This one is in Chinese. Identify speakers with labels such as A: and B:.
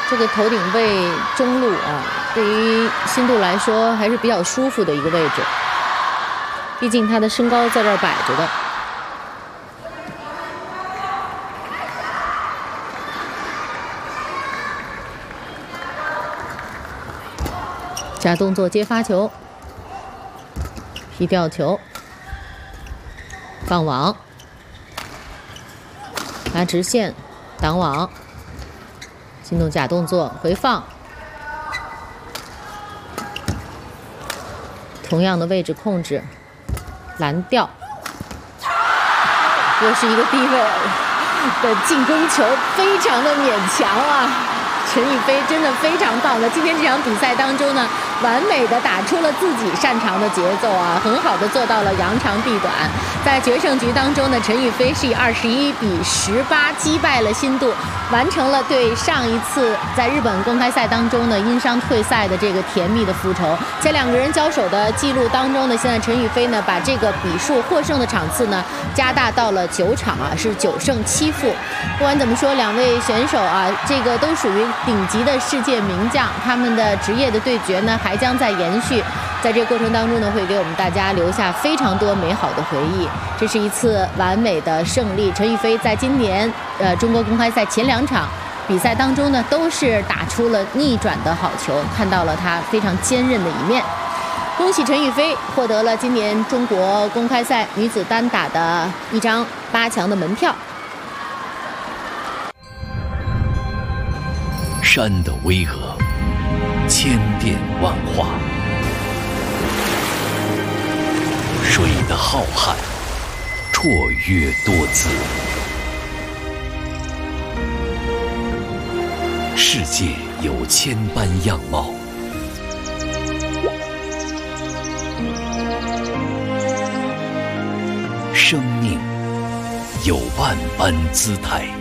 A: 这个头顶位中路啊，对于辛度来说还是比较舒服的一个位置，毕竟他的身高在这儿摆着的。假动作接发球，劈吊球，放网，拉直线，挡网。辛度假动作回放，同样的位置控制，拦吊，又是一个低位的进攻球，非常的勉强啊！陈雨菲真的非常棒的，今天这场比赛当中呢，完美的打出了自己擅长的节奏啊，很好的做到了扬长避短。在决胜局当中呢，陈雨菲是以21-18击败了辛度，完成了对上一次在日本公开赛当中呢因伤退赛的这个甜蜜的复仇。在两个人交手的记录当中呢，现在陈雨菲呢把这个比数获胜的场次呢加大到了9场啊，是9胜7负。不管怎么说，两位选手啊，这个都属于顶级的世界名将，他们的职业的对决呢还将在延续。在这个过程当中呢，会给我们大家留下非常多美好的回忆。这是一次完美的胜利。陈雨菲在今年中国公开赛前2场比赛当中呢，都是打出了逆转的好球，看到了她非常坚韧的一面。恭喜陈雨菲获得了今年中国公开赛女子单打的一张8强的门票。
B: 山的巍峨，千变万化；水的浩瀚，绰约多姿。世界有千般样貌，生命有万般姿态。